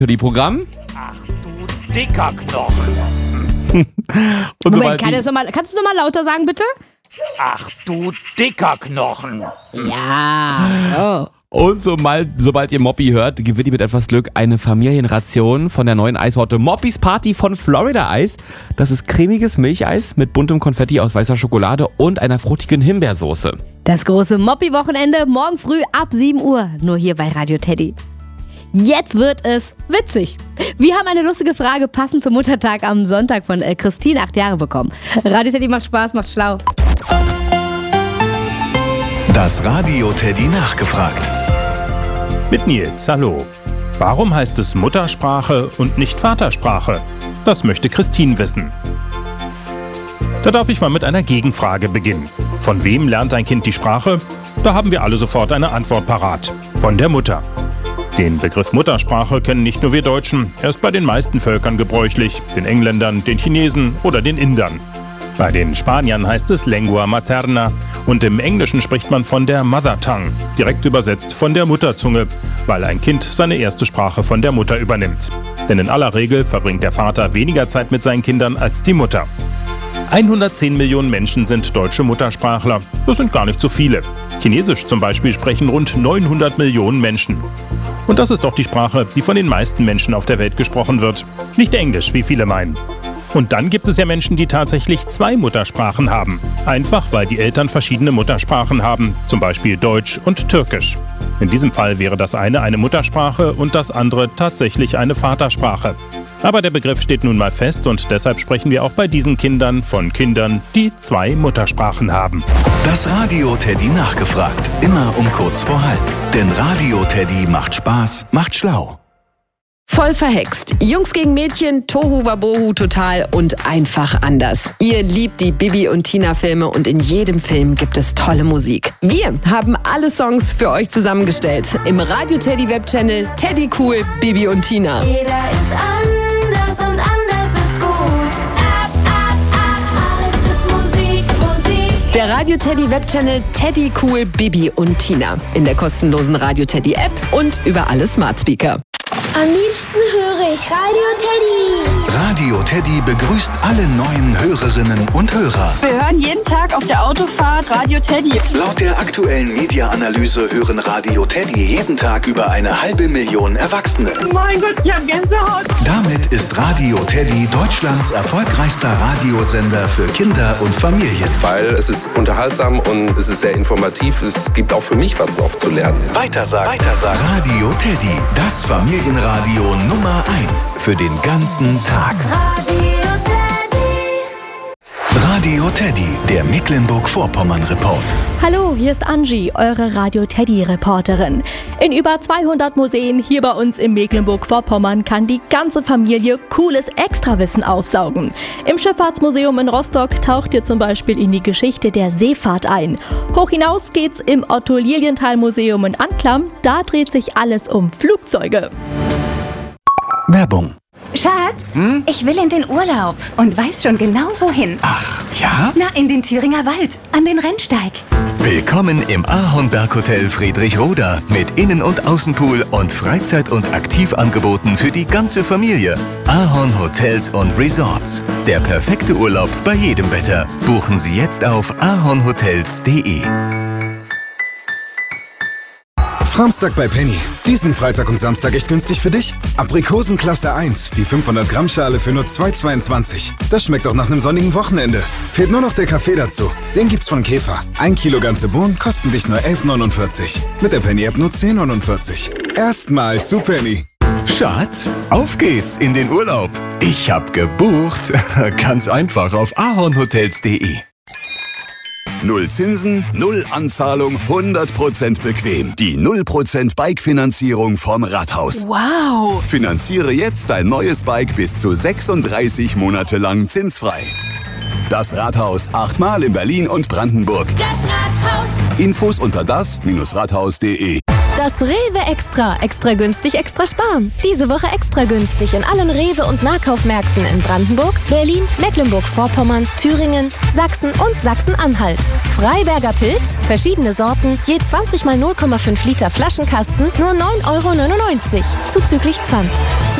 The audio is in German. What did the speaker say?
Für die Programm? Ach du dicker Knochen. Und Moment, kannst du noch mal lauter sagen, bitte? Ach du dicker Knochen. Ja. Oh. Und sobald ihr Moppy hört, gewinnt ihr mit etwas Glück eine Familienration von der neuen Eissorte Moppys Party von Florida Eis. Das ist cremiges Milcheis mit buntem Konfetti aus weißer Schokolade und einer fruchtigen Himbeersoße. Das große Moppy-Wochenende morgen früh ab 7 Uhr. Nur hier bei Radio Teddy. Jetzt wird es witzig. Wir haben eine lustige Frage passend zum Muttertag am Sonntag von Christine, 8 Jahre, bekommen. Radio Teddy macht Spaß, macht schlau. Das Radio Teddy nachgefragt. Mit Nils, hallo. Warum heißt es Muttersprache und nicht Vatersprache? Das möchte Christine wissen. Da darf ich mal mit einer Gegenfrage beginnen. Von wem lernt ein Kind die Sprache? Da haben wir alle sofort eine Antwort parat. Von der Mutter. Den Begriff Muttersprache kennen nicht nur wir Deutschen. Er ist bei den meisten Völkern gebräuchlich. Den Engländern, den Chinesen oder den Indern. Bei den Spaniern heißt es Lengua Materna und im Englischen spricht man von der Mother Tongue, direkt übersetzt von der Mutterzunge, weil ein Kind seine erste Sprache von der Mutter übernimmt. Denn in aller Regel verbringt der Vater weniger Zeit mit seinen Kindern als die Mutter. 110 Millionen Menschen sind deutsche Muttersprachler. Das sind gar nicht so viele. Chinesisch zum Beispiel sprechen rund 900 Millionen Menschen. Und das ist doch die Sprache, die von den meisten Menschen auf der Welt gesprochen wird. Nicht Englisch, wie viele meinen. Und dann gibt es ja Menschen, die tatsächlich 2 Muttersprachen haben. Einfach, weil die Eltern verschiedene Muttersprachen haben, zum Beispiel Deutsch und Türkisch. In diesem Fall wäre das eine Muttersprache und das andere tatsächlich eine Vatersprache. Aber der Begriff steht nun mal fest und deshalb sprechen wir auch bei diesen Kindern von Kindern, die 2 Muttersprachen haben. Das Radio Teddy nachgefragt. Immer um kurz vor halb. Denn Radio Teddy macht Spaß, macht schlau. Voll verhext. Jungs gegen Mädchen, Tohu Wabohu total und einfach anders. Ihr liebt die Bibi und Tina Filme und in jedem Film gibt es tolle Musik. Wir haben alle Songs für euch zusammengestellt. Im Radio Teddy Webchannel Teddy Cool, Bibi und Tina. Jeder ist anders und anders ist gut. Alles ist Musik, Musik. Der Radio Teddy Webchannel Teddy Cool, Bibi und Tina. In der kostenlosen Radio Teddy App und über alle Smart Speaker. Am liebsten höre ich Radio Teddy. Radio Teddy begrüßt alle neuen Hörerinnen und Hörer. Wir hören jeden Tag auf der Autofahrt Radio Teddy. Laut der aktuellen Media-Analyse hören Radio Teddy jeden Tag über 500.000 Erwachsene. Mein Gott, ich hab Gänsehaut. Damit ist Radio Teddy Deutschlands erfolgreichster Radiosender für Kinder und Familien. Weil es ist unterhaltsam und es ist sehr informativ. Es gibt auch für mich was noch zu lernen. Weitersagen. Radio Teddy, das Familienradio Nummer 1 für den ganzen Tag. Radio Teddy. Radio Teddy, der Mecklenburg-Vorpommern-Report. Hallo, hier ist Angie, eure Radio Teddy-Reporterin. In über 200 Museen hier bei uns in Mecklenburg-Vorpommern kann die ganze Familie cooles Extrawissen aufsaugen. Im Schifffahrtsmuseum in Rostock taucht ihr zum Beispiel in die Geschichte der Seefahrt ein. Hoch hinaus geht's im Otto-Lilienthal-Museum in Anklam. Da dreht sich alles um Flugzeuge. Werbung. Schatz, ich will in den Urlaub und weiß schon genau wohin. Ach, ja? Na, in den Thüringer Wald, an den Rennsteig. Willkommen im Ahornberghotel Friedrichroda mit Innen- und Außenpool und Freizeit- und Aktivangeboten für die ganze Familie. Ahorn Hotels und Resorts. Der perfekte Urlaub bei jedem Wetter. Buchen Sie jetzt auf ahornhotels.de. Samstag bei Penny. Diesen Freitag und Samstag echt günstig für dich. Aprikosen Klasse 1, die 500 Gramm Schale für nur 2,22. Das schmeckt doch nach einem sonnigen Wochenende. Fehlt nur noch der Kaffee dazu. Den gibt's von Käfer. 1 Kilo ganze Bohnen kosten dich nur 11,49. Mit der Penny-App nur 10,49. Erstmal zu Penny. Schatz, auf geht's in den Urlaub. Ich hab gebucht. Ganz einfach auf ahornhotels.de. Null Zinsen, null Anzahlung, 100% bequem. Die 0% Bike-Finanzierung vom Rathaus. Wow! Finanziere jetzt dein neues Bike bis zu 36 Monate lang zinsfrei. Das Rathaus, 8-mal in Berlin und Brandenburg. Das Rathaus. Infos unter das-rathaus.de. Das Rewe Extra. Extra günstig, extra sparen. Diese Woche extra günstig in allen Rewe- und Nahkaufmärkten in Brandenburg, Berlin, Mecklenburg-Vorpommern, Thüringen, Sachsen und Sachsen-Anhalt. Freiberger Pilz, verschiedene Sorten, je 20 mal 0,5 Liter Flaschenkasten, nur 9,99 € zuzüglich Pfand.